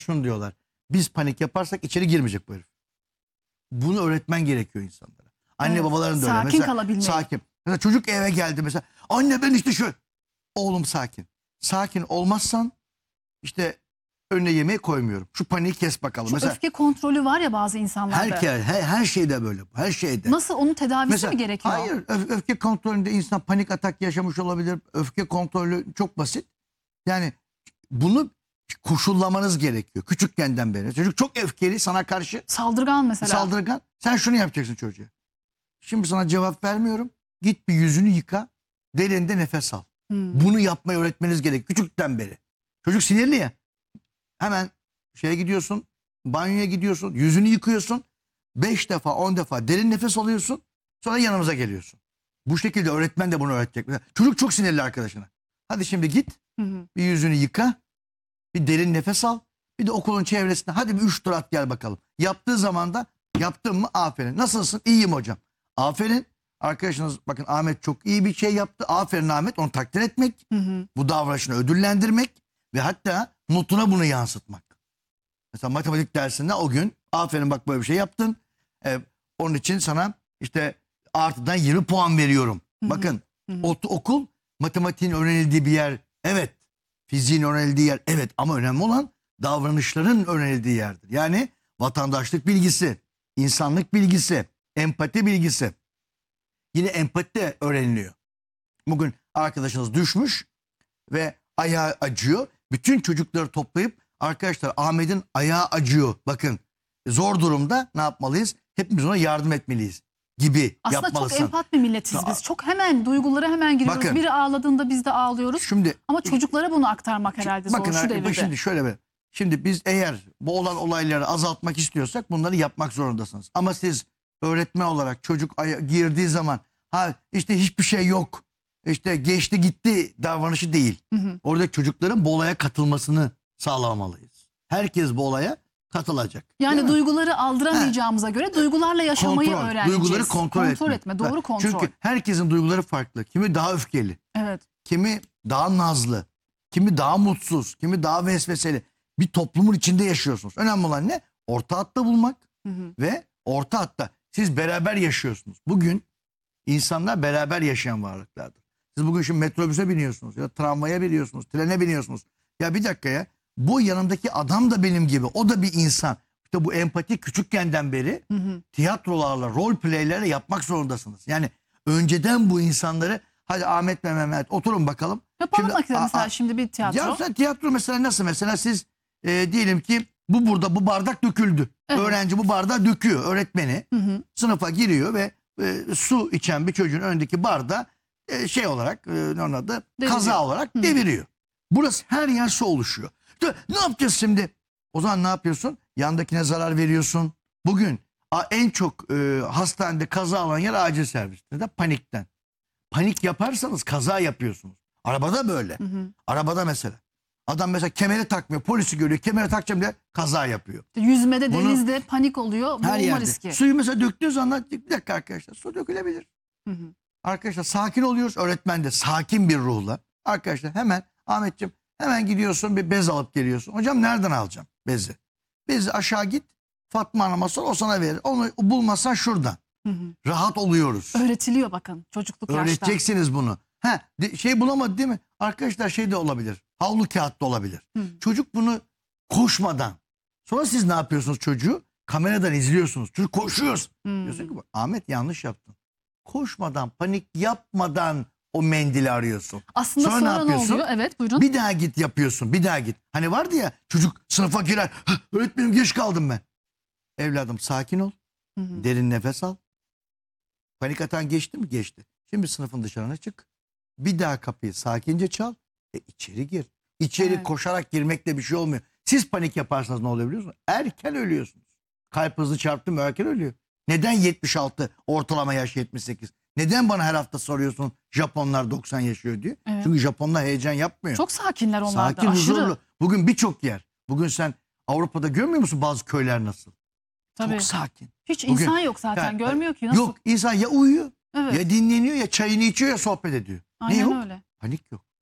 şunu diyorlar. Biz panik yaparsak içeri girmeyecek bu herif. Bunu öğretmen gerekiyor insanlara. Anne Evet, babaların da öyle. sakin Mesela, kalabilmeyi. sakin. Mesela çocuk eve geldi mesela. Anne ben işte şöyle. Oğlum sakin. Sakin olmazsan işte önüne yemeği koymuyorum. Şu paniği kes bakalım. Şu Mesela öfke kontrolü var ya bazı insanlarda. her şeyde böyle. Her şeyde. Nasıl, onun tedavisi mi gerekiyor? Hayır. Öfke kontrolünde insan panik atak yaşamış olabilir. Öfke kontrolü çok basit. Yani bunu koşullamanız gerekiyor. Küçükkenden beri. Çocuk çok öfkeli sana karşı. Saldırgan mesela. Saldırgan. Sen şunu yapacaksın çocuğa. Şimdi sana cevap vermiyorum. Git bir yüzünü yıka. Derinde nefes al. Bunu yapmayı öğretmeniz gerek. Küçükten beri. Çocuk sinirli ya. Hemen şeye gidiyorsun. Banyoya gidiyorsun. Yüzünü yıkıyorsun. 5 defa 10 defa derin nefes alıyorsun. Sonra yanımıza geliyorsun. Bu şekilde öğretmen de bunu öğretecek. Mesela çocuk çok sinirli arkadaşına. Hadi şimdi git. Bir yüzünü yıka. Bir derin nefes al. Bir de okulun çevresinde hadi bir 3 tur at gel bakalım. Yaptığı zaman da yaptın mı aferin. Nasılsın? İyiyim hocam. Aferin. Arkadaşınız bakın Ahmet çok iyi bir şey yaptı. Aferin Ahmet, onu takdir etmek. Bu davranışını ödüllendirmek ve hatta notuna bunu yansıtmak. Mesela matematik dersinde o gün aferin bak böyle bir şey yaptın. Onun için sana işte artıdan 20 puan veriyorum. Bakın okul matematiğin öğrenildiği bir yer. Evet. Fiziğin öğrenildiği yer. Evet ama önemli olan davranışların öğrenildiği yerdir. Yani vatandaşlık bilgisi, insanlık bilgisi, empati bilgisi. Yine empati de öğreniliyor. Bugün arkadaşınız düşmüş ve ayağı acıyor. Bütün çocukları toplayıp arkadaşlar Ahmet'in ayağı acıyor. Bakın zor durumda ne yapmalıyız? Hepimiz ona yardım etmeliyiz gibi Aslında yapmalısın. çok empat bir milletiz biz. Çok hemen duygulara hemen giriyoruz. Bakın, biri ağladığında biz de ağlıyoruz. Şimdi, ama çocuklara bunu aktarmak herhalde zor bakın, şu devirde. Şimdi şöyle bir. Şimdi biz eğer bu olan olayları azaltmak istiyorsak bunları yapmak zorundasınız. Ama siz öğretmen olarak çocuk girdiği zaman ha işte hiçbir şey yok. İşte geçti gitti davranışı değil. Orada çocukların bu olaya katılmasını sağlamalıyız. Herkes bu olaya katılacak. Yani duyguları aldıramayacağımıza göre duygularla yaşamayı öğreneceğiz. Duyguları kontrol etme. Doğru kontrol. Çünkü herkesin duyguları farklı. Kimi daha öfkeli. Evet. Kimi daha nazlı. Kimi daha mutsuz. Kimi daha vesveseli. Bir toplumun içinde yaşıyorsunuz. Önemli olan ne? Orta hatta bulmak. Ve orta hatta siz beraber yaşıyorsunuz. Bugün insanlar beraber yaşayan varlıklardır. Siz bugün şimdi metrobüse biniyorsunuz ya tramvaya biniyorsunuz, trene biniyorsunuz. Ya bir dakika ya. Bu yanımdaki adam da benim gibi. O da bir insan. İşte bu empati küçükkenden beri tiyatrolarla, rol playlerle yapmak zorundasınız. Yani önceden bu insanları hadi Ahmet ve Mehmet oturun bakalım. Yapalım mesela şimdi bir tiyatro. Ya sen tiyatro mesela nasıl? Mesela siz diyelim ki bu bardak döküldü. Evet. Öğrenci bu bardağı döküyor öğretmeni. Sınıfa giriyor ve su içen bir çocuğun önündeki bardağı şey olarak onun adı kaza olarak deviriyor. Burası her yer su oluşuyor. Ne yapacağız şimdi? O zaman ne yapıyorsun? Yandakine zarar veriyorsun. Bugün en çok hastanede kaza olan yer acil servisinde de panikten. Panik yaparsanız kaza yapıyorsunuz. Arabada böyle. Arabada mesela. Adam mesela kemeri takmıyor. Polisi görüyor. Kemeri takacağım diye kaza yapıyor. Yüzmede, denizde panik oluyor. Boğulma riski. Suyu mesela döktüğü zaman bir dakika arkadaşlar su dökülebilir. Arkadaşlar sakin oluyoruz. Öğretmen de sakin bir ruhla. Arkadaşlar hemen Ahmetciğim hemen gidiyorsun bir bez alıp geliyorsun. Hocam nereden alacağım bezi? Bezi aşağı git. Fatma Hanım'a sor o sana verir. Onu bulmazsan şuradan. Rahat oluyoruz. Öğretiliyor bakın çocukluk yaşta. Öğreteceksiniz bunu. Şey bulamadı değil mi? Arkadaşlar şey de olabilir. Havlu kağıt da olabilir. Çocuk bunu koşmadan. Sonra siz ne yapıyorsunuz çocuğu? Kameradan izliyorsunuz. Çocuk koşuyor. Diyorsun ki Ahmet yanlış yaptın. Koşmadan, panik yapmadan o mendili arıyorsun. Aslında sonra ne oluyor? Evet buyurun. Bir daha git yapıyorsun. Bir daha git. Hani vardı ya çocuk sınıfa girer. Öğretmenim geç kaldım ben. Evladım sakin ol. Derin nefes al. Panik atan geçti mi? Geçti. Şimdi sınıfın dışarına çık. Bir daha kapıyı sakince çal. İçeri gir. İçeri koşarak girmekle bir şey olmuyor. Siz panik yaparsanız ne oluyor biliyor musunuz? Erken ölüyorsunuz. Kalp hızı çarptı mı erken ölüyor. Neden 76 ortalama yaş 78? Neden bana her hafta soruyorsun Japonlar 90 yaşıyor diye? Evet. Çünkü Japonlar heyecan yapmıyor. Çok sakinler onlar Sakin, da aşırı. huzurlu. Bugün birçok yer. Bugün sen Avrupa'da görmüyor musun bazı köyler nasıl? Tabii. Çok sakin. Hiç bugün, insan yok zaten görmüyor ki. Nasıl? Yok insan ya uyuyor ya dinleniyor ya çayını içiyor ya sohbet ediyor. Aynen ne yok? Öyle. Panik yok. Biz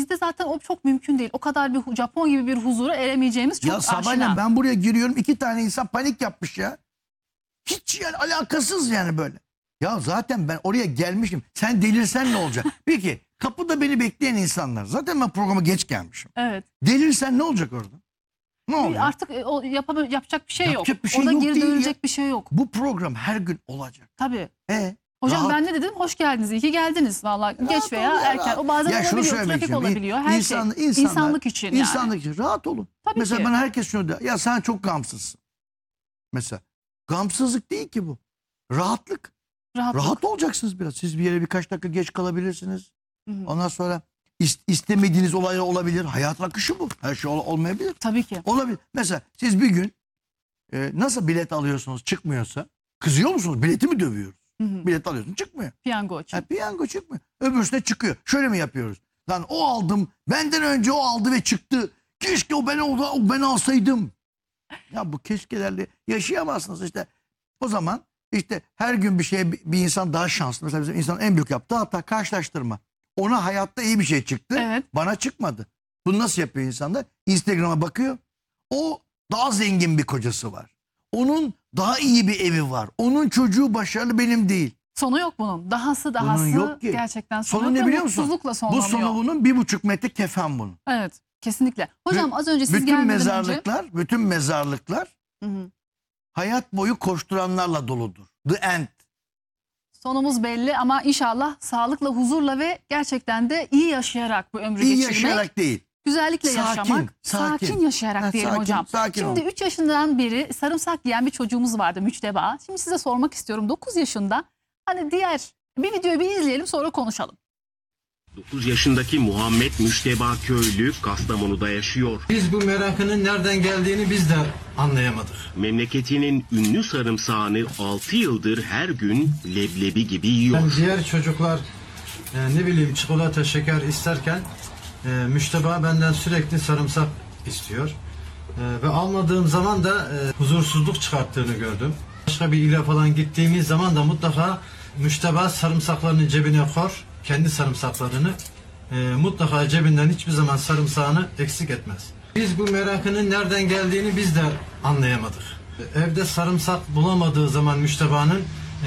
bizde zaten o çok mümkün değil. O kadar bir Japon gibi bir huzura eremeyeceğimiz çok Ya sabahleyin aşina. ben buraya giriyorum, 2 tane insan panik yapmış ya. Hiç yani alakasız yani böyle. Ya zaten ben oraya gelmişim. Sen delirsen ne olacak? Peki kapıda beni bekleyen insanlar. Zaten ben programa geç gelmişim. Evet. Delirsen ne olacak orada? Ne oluyor? Artık yapacak bir şey yok. Yapacak bir şey Orada yok geri değil dönülecek ya. bir şey yok. Bu program her gün olacak. Tabii. E Hocam rahat. ben ne dedim? Hoş geldiniz. İyi ki geldiniz. Vallahi geç Rahat veya ol ya, erken. rahat. O bazen Ya şunu olabiliyor. söylemek Trafik istiyorum. olabiliyor. Her şey. İnsanlık için yani. İnsanlık için rahat olun. Tabii Mesela ki. bana herkes şunu diyor. Ya sen çok gamsızsın. Mesela gamsızlık değil ki bu. Rahatlık. Rahatlık. Rahat olacaksınız biraz. Siz bir yere birkaç dakika geç kalabilirsiniz. Hı hı. Ondan sonra istemediğiniz olaylar olabilir. Hayat akışı bu. Her şey olmayabilir. Tabii ki. Olabilir. Mesela siz bir gün nasıl bilet alıyorsunuz çıkmıyorsa kızıyor musunuz? Bileti mi dövüyoruz? Hı hı. Bilet alıyorsun çıkmıyor. Piyango için. Ha, piyango çıkmıyor. Öbürsüne çıkıyor. Şöyle mi yapıyoruz? Lan o aldım. Benden önce o aldı ve çıktı. Keşke o ben oldu. O ben alsaydım. Ya bu keşkelerle yaşayamazsınız işte. O zaman işte her gün bir insan daha şanslı. Mesela bizim insanın en büyük yaptığı hata karşılaştırma. Ona hayatta iyi bir şey çıktı. Evet. Bana çıkmadı. Bunu nasıl yapıyor insanlar? Instagram'a bakıyor. O daha zengin bir kocası var. Onun daha iyi bir evi var. Onun çocuğu başarılı, benim değil. Sonu yok bunun. Dahası Bunun yok ki. gerçekten sonu Sonu yok ne ve biliyor musun? mutsuzlukla Bu sonlanıyor. sonu bunun 1,5 metre kefen bunun. Evet. Kesinlikle. Hocam az önce siz bütün gelmeden önce. bütün mezarlıklar Hı hı. hayat boyu koşturanlarla doludur. The end. Sonumuz belli ama inşallah sağlıkla, huzurla ve gerçekten de iyi yaşayarak bu ömrü İyi geçirmek. yaşayarak değil. Güzellikle Sakin, yaşamak, sakin. sakin yaşayarak Ha, diyelim sakin, hocam. sakin Şimdi ol. 3 yaşından beri sarımsak yiyen bir çocuğumuz vardı, Müçteba. Şimdi size sormak istiyorum, 9 yaşında. Hani bir videoyu bir izleyelim, sonra konuşalım. 9 yaşındaki Muhammed Müşteba Köylü Kastamonu'da yaşıyor. Biz bu merakının nereden geldiğini biz de anlayamadık. Memleketinin ünlü sarımsağını 6 yıldır her gün leblebi gibi Ben yiyor. diğer çocuklar ne bileyim çikolata, şeker isterken Müşteba benden sürekli sarımsak istiyor. Ve almadığım zaman da huzursuzluk çıkarttığını gördüm. Başka bir ile falan gittiğimiz zaman da mutlaka Müşteba sarımsaklarını cebine koyar. Kendi sarımsaklarını mutlaka cebinden hiçbir zaman sarımsağını eksik etmez. Biz bu merakının nereden geldiğini biz de anlayamadık. Evde sarımsak bulamadığı zaman Müşteba'nın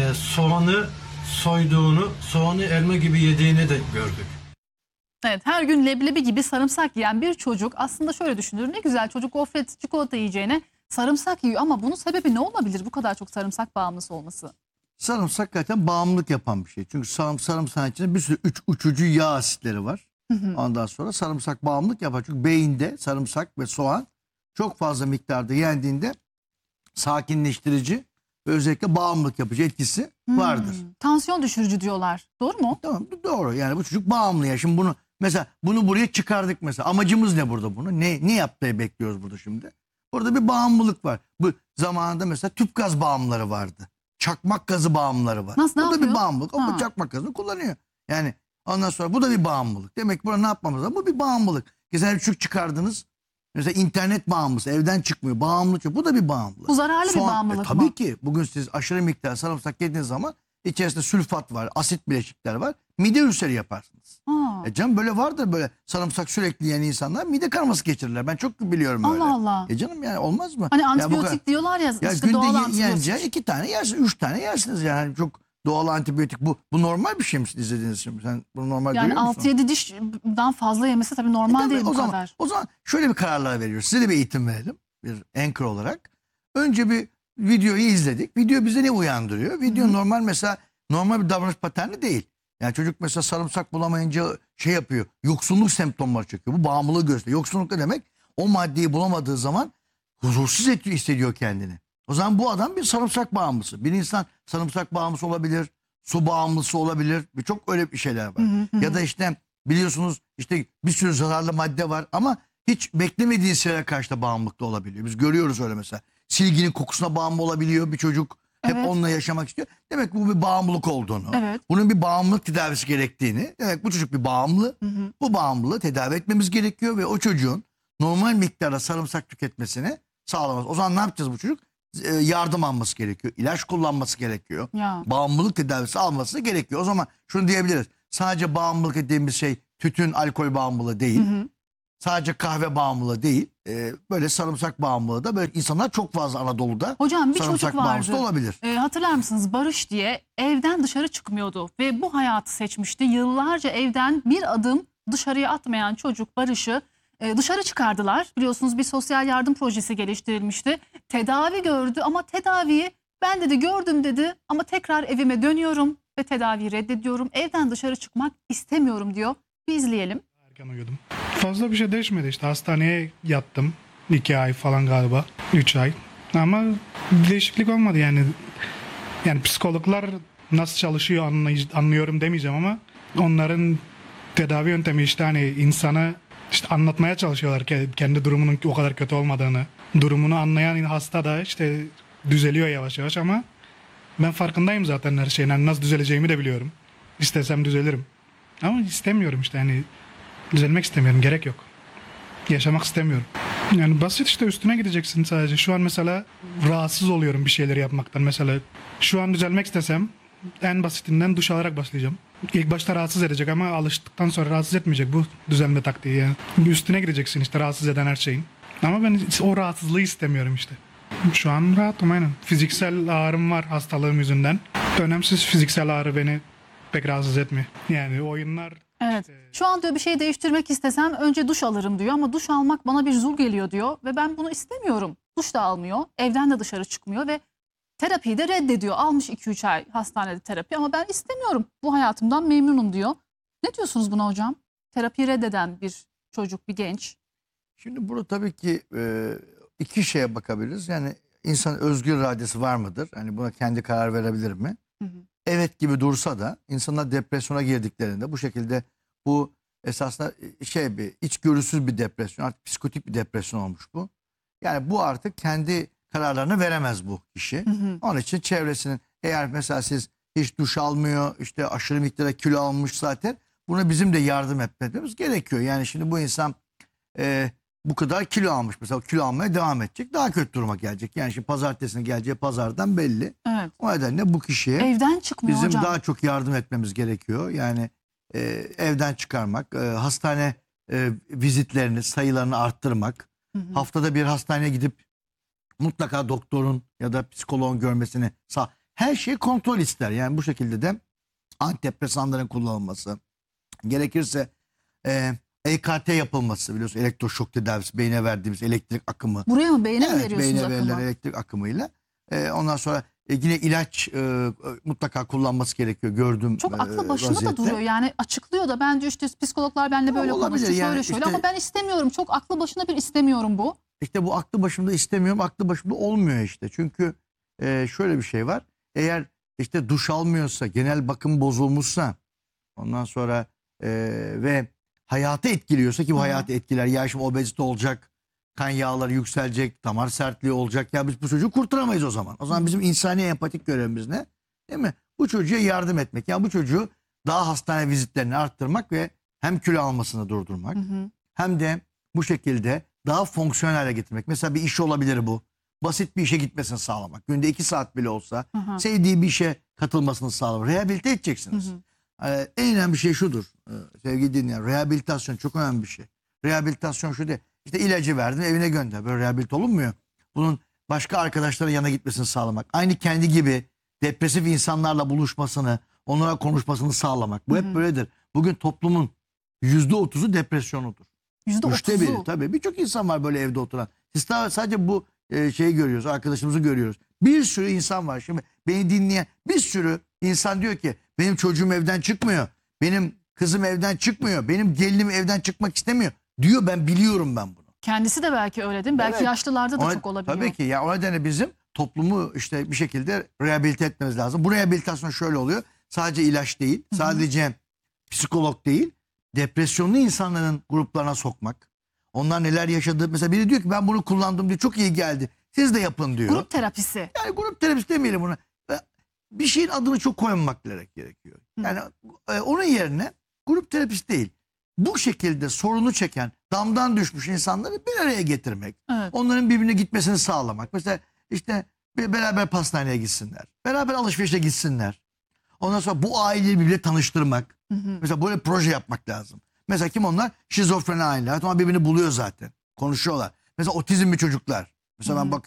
soğanı soyduğunu, soğanı elma gibi yediğini de gördük. Evet, her gün leblebi gibi sarımsak yiyen bir çocuk aslında şöyle düşünür. Ne güzel, çocuk gofret, çikolata yiyeceğine sarımsak yiyor ama bunun sebebi ne olabilir bu kadar çok sarımsak bağımlısı olması? Sarımsak zaten bağımlılık yapan bir şey. Çünkü sarımsağın içinde bir sürü uçucu yağ asitleri var. Ondan sonra sarımsak bağımlılık yapar. Çünkü beyinde sarımsak ve soğan çok fazla miktarda yendiğinde sakinleştirici ve özellikle bağımlılık yapıcı etkisi vardır. Tansiyon düşürücü diyorlar. Doğru mu? Tamam, doğru. Yani bu çocuk bağımlı ya. Şimdi bunu buraya çıkardık mesela. Amacımız ne burada bunu? Ne yapmayı bekliyoruz burada şimdi? Burada bir bağımlılık var. Bu zamanında mesela tüp gaz bağımlıları vardı. Çakmak gazı bağımlıları var. Nasıl, ne bu da yapıyor? bir bağımlılık. O Ha. bu çakmak gazını kullanıyor. Yani ondan sonra bu da bir bağımlılık. Demek ki burada ne yapmamız lazım? Bu bir bağımlılık. Güzel bir çocuk çıkardınız. Mesela internet bağımlısı, evden çıkmıyor. Bağımlılık. Bu da bir bağımlılık. Bu zararlı bir bağımlılık mı? Tabii ki. Bugün siz aşırı miktar sarımsak yediğiniz zaman içerisinde sülfat var, asit bileşikler var. Mide ülseri yaparsınız. Ha. Canım böyle vardır, böyle sarımsak sürekli yiyen insanlar mide karması geçirirler. Ben çok biliyorum öyle. Allah Allah. Canım yani olmaz mı? Hani Ya bu antibiyotik kadar- diyorlar ya, Ya işte doğal günde antibiyotik. yiyince 2 tane yersiniz, 3 tane yersiniz yani. Çok doğal antibiyotik bu. Bu normal bir şey mi izlediğiniz şimdi? Sen bunu normal Yani görüyor musun? 6-7 dişten fazla yemesi tabii normal Tabii, değil bu o zaman, kadar. O zaman şöyle bir kararlar veriyoruz. Size de bir eğitim verelim. Bir anchor olarak. Önce bir videoyu izledik. Video bize ne uyandırıyor? Video normal bir davranış paterni değil. Yani çocuk mesela sarımsak bulamayınca şey yapıyor. Yoksunluk semptomları çekiyor. Bu bağımlılığı gösteriyor. Yoksunluk ne demek? O maddeyi bulamadığı zaman huzursuz hissediyor kendini. O zaman bu adam bir sarımsak bağımlısı. Bir insan sarımsak bağımlısı olabilir. Su bağımlısı olabilir. Birçok öyle bir şeyler var. Ya da işte biliyorsunuz işte bir sürü zararlı madde var ama hiç beklemediği şeylere karşı da bağımlılık da olabiliyor. Biz görüyoruz öyle mesela. Silginin kokusuna bağımlı olabiliyor bir çocuk. Hep Evet. onunla yaşamak istiyor. Demek ki bu bir bağımlılık olduğunu. Evet. Bunun bir bağımlılık tedavisi gerektiğini. Demek bu çocuk bir bağımlı. Bu bağımlılığı tedavi etmemiz gerekiyor ve o çocuğun normal miktarda sarımsak tüketmesini sağlamaz. O zaman ne yapacağız bu çocuk? Yardım alması gerekiyor. İlaç kullanması gerekiyor. Ya. Bağımlılık tedavisi alması gerekiyor. O zaman şunu diyebiliriz. Sadece bağımlılık dediğimiz şey tütün, alkol bağımlılığı değil. Sadece kahve bağımlılığı değil. Böyle sarımsak bağımlılığı da böyle insanlar çok fazla Anadolu'da Hocam bir sarımsak çocuk bağımlısı vardı. olabilir. Hatırlar mısınız, Barış diye evden dışarı çıkmıyordu ve bu hayatı seçmişti. Yıllarca evden bir adım dışarıya atmayan çocuk Barış'ı dışarı çıkardılar. Biliyorsunuz bir sosyal yardım projesi geliştirilmişti. Tedavi gördü ama tedaviyi ben dedi gördüm dedi ama tekrar evime dönüyorum ve tedaviyi reddediyorum. Evden dışarı çıkmak istemiyorum diyor. Bir izleyelim. Erken uyudum. Fazla bir şey değişmedi işte. Hastaneye yattım. 2 ay falan galiba. 3 ay. Ama değişiklik olmadı yani. Yani psikologlar nasıl çalışıyor anlıyorum demeyeceğim ama onların tedavi yöntemi işte hani insana işte anlatmaya çalışıyorlar kendi durumunun o kadar kötü olmadığını. Durumunu anlayan hasta da işte düzeliyor yavaş yavaş ama ben farkındayım zaten her şeyin. Yani nasıl düzeleceğimi de biliyorum. İstesem düzelirim. Ama istemiyorum işte hani düzelmek istemiyorum. Gerek yok. Yaşamak istemiyorum. Yani basit işte üstüne gideceksin sadece. Şu an mesela rahatsız oluyorum bir şeyleri yapmaktan. Mesela şu an düzelmek istesem en basitinden duş alarak başlayacağım. İlk başta rahatsız edecek ama alıştıktan sonra rahatsız etmeyecek bu düzelme taktiği yani. Bir üstüne gideceksin işte rahatsız eden her şeyin. Ama ben o rahatsızlığı istemiyorum işte. Şu an rahatım aynen. Fiziksel ağrım var hastalığım yüzünden. Önemsiz fiziksel ağrı beni pek rahatsız etmiyor. Yani oyunlar... Evet. Şu an diyor bir şey değiştirmek istesem önce duş alırım diyor ama duş almak bana bir zul geliyor diyor ve ben bunu istemiyorum. Duş da almıyor, evden de dışarı çıkmıyor ve terapiyi de reddediyor. Almış 2-3 ay hastanede terapi ama ben istemiyorum. Bu hayatımdan memnunum diyor. Ne diyorsunuz buna hocam? Terapiyi reddeden bir çocuk, bir genç. Şimdi burada tabii ki iki şeye bakabiliriz. Yani insan özgür iradesi var mıdır? Hani buna kendi karar verebilir mi? Evet gibi dursa da insanlar depresyona girdiklerinde bu şekilde bu esasında bir içgörüsüz bir depresyon, artık psikotik bir depresyon olmuş bu. Yani bu artık kendi kararlarını veremez bu kişi. Onun için çevresinin eğer mesela siz hiç duş almıyor, işte aşırı miktarda kilo almış zaten buna bizim de yardım etmemiz gerekiyor. Yani şimdi bu insan bu kadar kilo almış mesela kilo almaya devam edecek. Daha kötü duruma gelecek. Yani şimdi pazartesine geleceği pazardan belli. Evet. O nedenle bu kişiye Evden çıkmıyor bizim hocam. daha çok yardım etmemiz gerekiyor. Yani evden çıkarmak, hastane vizitlerini, sayılarını arttırmak, haftada bir hastaneye gidip mutlaka doktorun ya da psikoloğun görmesini her şeyi kontrol ister. Yani bu şekilde de antidepresanların kullanılması, gerekirse EKT yapılması, biliyorsun elektroşok tedavisi, beyne verdiğimiz elektrik akımı. Buraya mı beyne mi Evet, veriyorsunuz beyne verilen akımı? elektrik akımıyla. Ondan sonra yine ilaç mutlaka kullanması gerekiyor gördüğüm Çok aklı başında vaziyette. da duruyor yani açıklıyor da bence işte psikologlar benimle böyle olabilir konuştu yani şöyle işte- ama ben istemiyorum, çok aklı başında bir istemiyorum bu. İşte bu aklı başımda istemiyorum, aklı başımda olmuyor işte. Çünkü şöyle bir şey var. Eğer işte duş almıyorsa, genel bakım bozulmuşsa, ondan sonra ve hayatı etkiliyorsa ki bu hayatı etkiler. Ya şimdi obezite olacak, kan yağları yükselecek, damar sertliği olacak. Ya biz bu çocuğu kurtaramayız o zaman. O zaman bizim insani empatik görevimiz ne? Değil mi? Bu çocuğa yardım etmek. Yani bu çocuğu daha hastane vizitlerini arttırmak ve hem kilo almasını durdurmak hem de bu şekilde daha fonksiyonel hale getirmek. Mesela bir iş olabilir bu. Basit bir işe gitmesini sağlamak. Günde 2 saat bile olsa sevdiği bir işe katılmasını sağlamak. Rehabilite edeceksiniz. En önemli şey şudur sevgili dinleyen. Rehabilitasyon çok önemli bir şey. Rehabilitasyon şu değil. İşte ilacı verdin evine gönder. Böyle rehabilite olunmuyor. Bunun başka arkadaşların yanına gitmesini sağlamak. Aynı kendi gibi depresif insanlarla buluşmasını, onlara konuşmasını sağlamak. Bu hep böyledir. Bugün toplumun %30'u depresyonudur. Üçte biri %30'u. tabii. Birçok insan var böyle evde oturan. Siz sadece bu şeyi görüyoruz. Arkadaşımızı görüyoruz. Bir sürü insan var. Şimdi beni dinleyen bir sürü insan diyor ki benim çocuğum evden çıkmıyor. Benim kızım evden çıkmıyor. Benim gelinim evden çıkmak istemiyor. Diyor ben biliyorum ben bunu. Kendisi de belki öyle değil mi? Belki Evet. yaşlılarda da O- çok olabiliyor. Tabii ki. Ya o nedenle bizim toplumu işte bir şekilde rehabilite etmemiz lazım. Bu rehabilitasyon şöyle oluyor. Sadece ilaç değil. Sadece psikolog değil. Depresyonlu insanların gruplarına sokmak. Onlar neler yaşadı. Mesela biri diyor ki ben bunu kullandım diyor. Çok iyi geldi. Siz de yapın diyor. Grup terapisi. Yani grup terapisi demeyelim buna. Bir şeyin adını çok koymamak gerekiyor. Yani onun yerine grup terapisi değil. Bu şekilde sorunu çeken, damdan düşmüş insanları bir araya getirmek. Evet. Onların birbirine gitmesini sağlamak. Mesela işte beraber pastaneye gitsinler. Beraber alışverişe gitsinler. Ondan sonra bu aileyi birbirine tanıştırmak. Mesela böyle proje yapmak lazım. Mesela kim onlar? Şizofreni aileler. Ama birbirini buluyor zaten. Konuşuyorlar. Mesela otizmli çocuklar. Mesela ben